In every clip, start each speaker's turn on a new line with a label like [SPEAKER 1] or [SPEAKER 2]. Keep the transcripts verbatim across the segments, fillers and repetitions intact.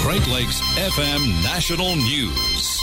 [SPEAKER 1] Great Lakes F M National News.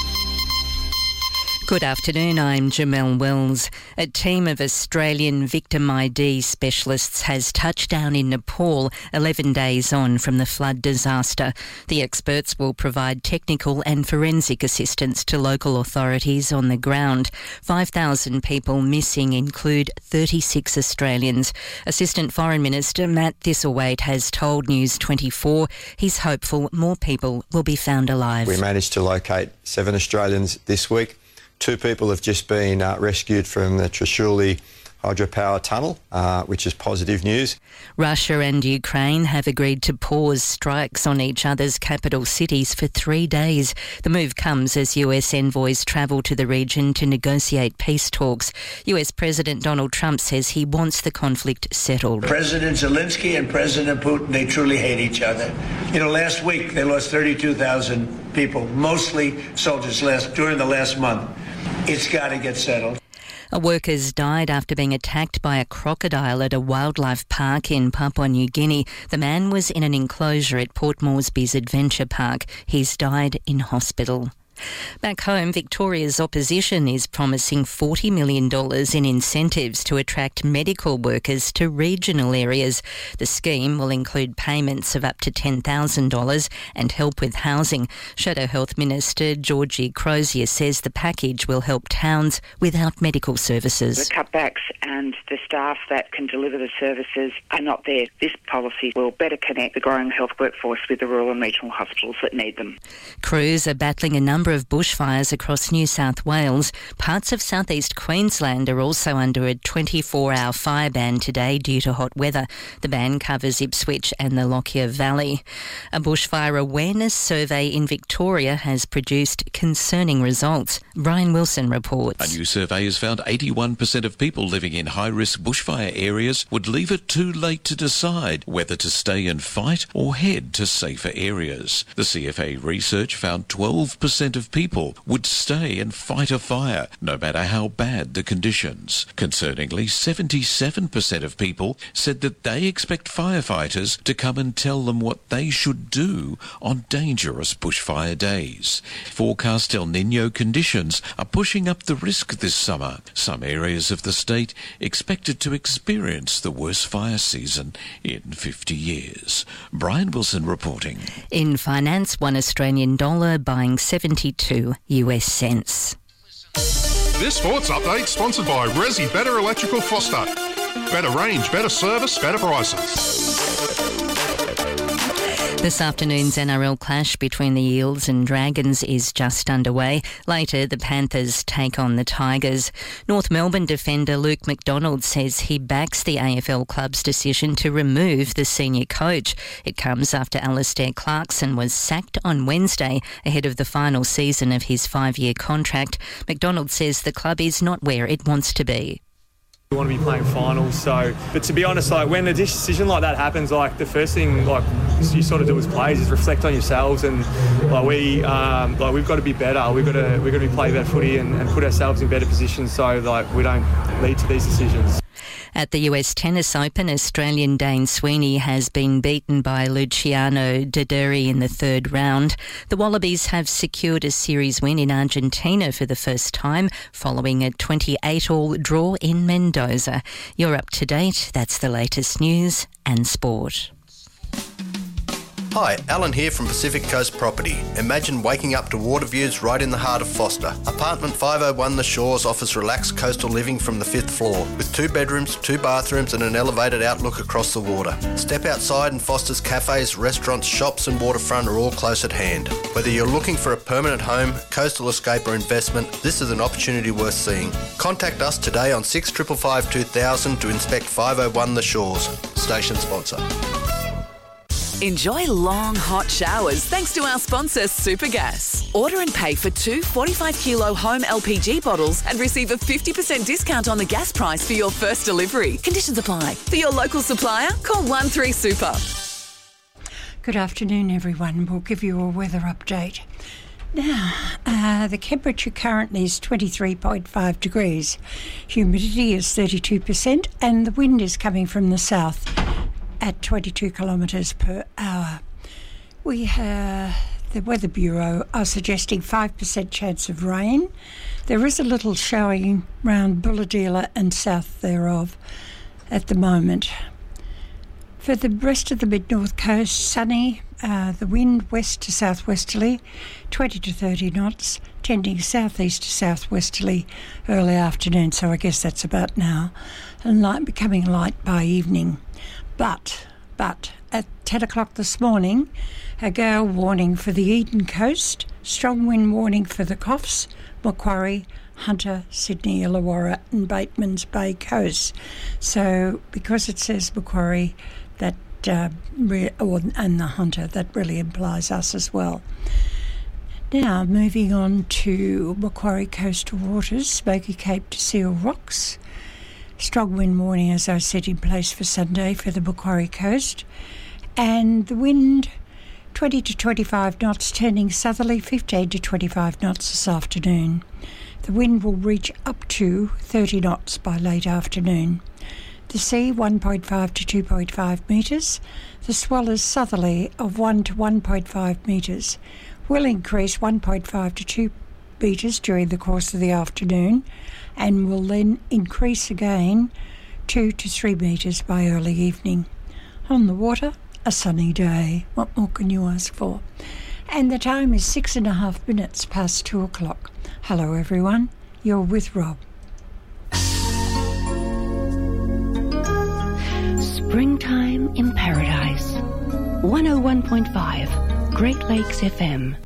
[SPEAKER 2] Good afternoon, I'm Jamelle Wells. A team of Australian victim I D specialists has touched down in Nepal eleven days on from the flood disaster. The experts will provide technical and forensic assistance to local authorities on the ground. five thousand people missing include thirty-six Australians. Assistant Foreign Minister Matt Thistlethwaite has told News twenty-four he's hopeful more people will be found alive.
[SPEAKER 3] We managed to locate seven Australians this week. Two people have just been uh, rescued from the Trishuli hydropower tunnel, uh, which is positive news.
[SPEAKER 2] Russia and Ukraine have agreed to pause strikes on each other's capital cities for three days. The move comes as U S envoys travel to the region to negotiate peace talks. U S President Donald Trump says he wants the conflict settled.
[SPEAKER 4] President Zelensky and President Putin, they truly hate each other. You know, last week they lost thirty-two thousand people, mostly soldiers, last during the last month. It's got to get settled.
[SPEAKER 2] A worker died after being attacked by a crocodile at a wildlife park in Papua New Guinea. The man was in an enclosure at Port Moresby's Adventure Park. He's died in hospital. Back home, Victoria's opposition is promising forty million dollars in incentives to attract medical workers to regional areas. The scheme will include payments of up to ten thousand dollars and help with housing. Shadow Health Minister Georgie Crozier says the package will help towns without medical services.
[SPEAKER 5] The cutbacks and the staff that can deliver the services are not there. This policy will better connect the growing health workforce with the rural and regional hospitals that need them.
[SPEAKER 2] Crews are battling a number of bushfires across New South Wales. Parts of southeast Queensland are also under a twenty-four hour fire ban today due to hot weather. The ban covers Ipswich and the Lockyer Valley. A bushfire awareness survey in Victoria has produced concerning results. Brian Wilson reports.
[SPEAKER 6] A new survey has found eighty-one percent of people living in high-risk bushfire areas would leave it too late to decide whether to stay and fight or head to safer areas. The C F A research found twelve percent of people would stay and fight a fire, no matter how bad the conditions. Concerningly, seventy-seven percent of people said that they expect firefighters to come and tell them what they should do on dangerous bushfire days. Forecast El Niño conditions are pushing up the risk this summer. Some areas of the state expected to experience the worst fire season in fifty years. Brian Wilson reporting.
[SPEAKER 2] In finance, one Australian dollar buying seventy-two US cents.
[SPEAKER 7] This sports update sponsored by Resi Better Electrical Foster. Better range, better service, better prices.
[SPEAKER 2] This afternoon's N R L clash between the Eels and Dragons is just underway. Later, the Panthers take on the Tigers. North Melbourne defender Luke McDonald says he backs the A F L club's decision to remove the senior coach. It comes after Alistair Clarkson was sacked on Wednesday ahead of the final season of his five-year contract. McDonald says the club is not where it wants to be.
[SPEAKER 8] We want to be playing finals, so but to be honest, like when a decision like that happens, like the first thing like you sort of do as players is reflect on yourselves, and like we um, like we've got to be better. We've got to we've got to be play better footy and, and put ourselves in better positions so like we don't lead to these decisions.
[SPEAKER 2] At the U S Tennis Open, Australian Dane Sweeney has been beaten by Luciano Dideri in the third round. The Wallabies have secured a series win in Argentina for the first time, following a twenty-eight all draw in Mendoza. You're up to date. That's the latest news and sport.
[SPEAKER 9] Hi, Alan here from Pacific Coast Property. Imagine waking up to water views right in the heart of Foster. Apartment five oh one The Shores offers relaxed coastal living from the fifth floor, with two bedrooms, two bathrooms and an elevated outlook across the water. Step outside and Foster's cafes, restaurants, shops and waterfront are all close at hand. Whether you're looking for a permanent home, coastal escape or investment, this is an opportunity worth seeing. Contact us today on six five five two thousand to inspect five oh one The Shores. Station sponsor.
[SPEAKER 10] Enjoy long, hot showers thanks to our sponsor, Supergas. Order and pay for two forty-five kilo home L P G bottles and receive a fifty percent discount on the gas price for your first delivery. Conditions apply. For your local supplier, call one three super.
[SPEAKER 11] Good afternoon, everyone. We'll give you a weather update. Now, uh, the temperature currently is twenty-three point five degrees. Humidity is thirty-two percent and the wind is coming from the south at twenty-two kilometres per hour. We have... The Weather Bureau are suggesting five percent chance of rain. There is a little showing round Bulahdelah and south thereof at the moment. For the rest of the mid-north coast, sunny, uh, the wind west to southwesterly, twenty to thirty knots, tending southeast to southwesterly early afternoon, so I guess that's about now, and light, becoming light by evening. But, but, at ten o'clock this morning, a gale warning for the Eden Coast, strong wind warning for the Coffs, Macquarie, Hunter, Sydney, Illawarra and Batemans Bay coasts. So because it says Macquarie that uh, re- or, and the Hunter, that really implies us as well. Now moving on to Macquarie coastal waters, Smoky Cape to Seal Rocks. Strong wind warning, as I said, in place for Sunday for the Macquarie coast. And the wind twenty to twenty-five knots, turning southerly, fifteen to twenty-five knots this afternoon. The wind will reach up to thirty knots by late afternoon. The sea one point five to two point five metres. The swell is southerly of one to one point five metres. Will increase one point five to two metres during the course of the afternoon and will then increase again two to three metres by early evening. On the water, a sunny day. What more can you ask for? And the time is six and a half minutes past two o'clock. Hello everyone, you're with Rob.
[SPEAKER 12] Springtime in Paradise. one oh one point five, Great Lakes F M.